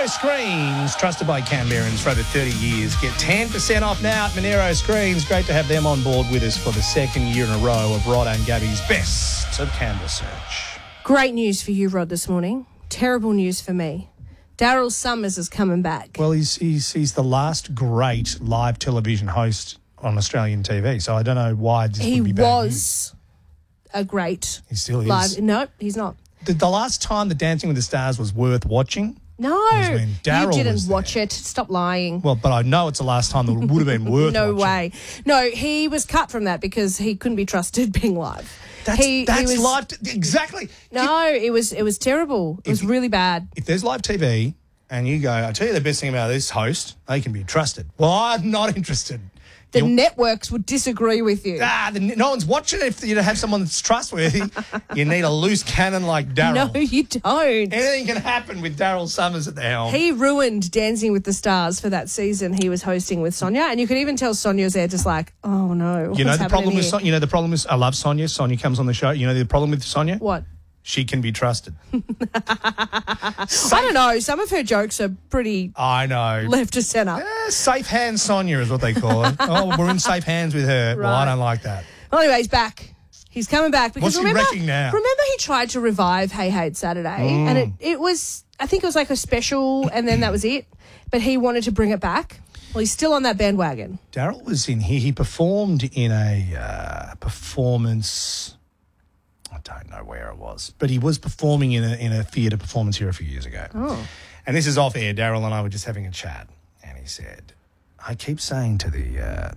Monero Screens, trusted by Canberrans for over 30 years. Get 10% off now at Monero Screens. Great to have them on board with us for the second year in a row of Rod and Gabby's Best of Canberra Search. Great news for you, Rod, this morning. Terrible news for me. Daryl Summers is coming back. Well, he's the last great live television host on Australian TV, so I don't know why this would be bad news. A great He still is. live. No, he's not. The last time the Dancing with the Stars was worth watching. No, was when Daryl you didn't was watch there. it. Stop lying. Well, but I know it's the last time that it would have been worth No watching. way. No, he was cut from that because he couldn't be trusted being live. That's was, live. Exactly. No, it was terrible. It was really bad. If there's live TV and you go, I tell you the best thing about this host, they can be trusted. Well, I'm not interested. The networks would disagree with you. No one's watching it. If you have someone that's trustworthy, you need a loose cannon like Daryl. No, you don't. Anything can happen with Daryl Summers at the helm. He ruined Dancing with the Stars for that season he was hosting with Sonia, and you could even tell Sonia's there just like, oh no. You know the problem with here? Sonia. You know the problem is I love Sonia. Sonia comes on the show. You know the problem with Sonia? What? She can be trusted. I don't know. Some of her jokes are pretty I know. left to centre. Safe hands Sonia is what they call it. Oh, we're in safe hands with her. Well, I don't like that. Well, anyway, he's back. He's coming back. Because What's he wrecking now? Remember he tried to revive Hey Hey It's Saturday, and it was, I think it was like a special, and then that was it. But he wanted to bring it back. Well, he's still on that bandwagon. Daryl was in here. He performed in a performance. I don't know where it was, but he was performing in a theatre performance here a few years ago. Oh. And this is off air. Daryl and I were just having a chat, and he said, "I keep saying to the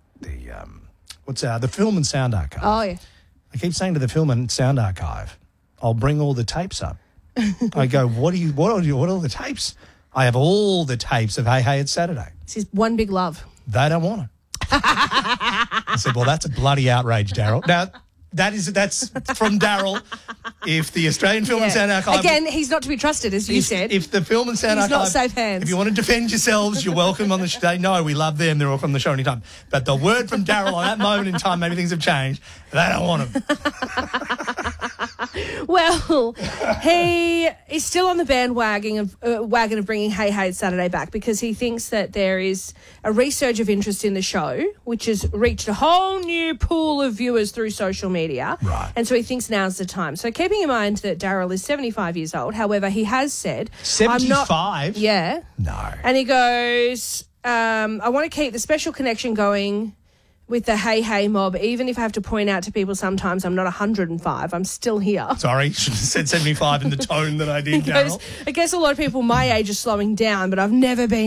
Film and Sound Archive. Oh, yeah. I keep saying to the Film and Sound Archive, I'll bring all the tapes up. I go, what are all the tapes? I have all the tapes of Hey Hey It's Saturday. It's his one big love. They don't want it. I said, well, that's a bloody outrage, Daryl. Now, that's from Daryl. If the Australian Film and Sound Archive... Again, he's not to be trusted, as you said. If the Film and Sound He's Archive... not safe hands. If you want to defend yourselves, you're welcome on the show. No, we love them. They're welcome on the show anytime. But the word from Daryl on that moment in time, maybe things have changed. They don't want them. Well, he is still on the bandwagon of bringing Hey Hey It's Saturday back because he thinks that there is a resurge of interest in the show, which has reached a whole new pool of viewers through social media. Right. And so he thinks now's the time. So keeping in mind that Daryl is 75 years old, however, he has said... 75? Yeah. No. And he goes, I want to keep the special connection going with the Hey Hey mob, even if I have to point out to people sometimes I'm not 105, I'm still here. Sorry, should have said 75 in the tone that I did, Daryl. I guess a lot of people my age are slowing down, but I've never been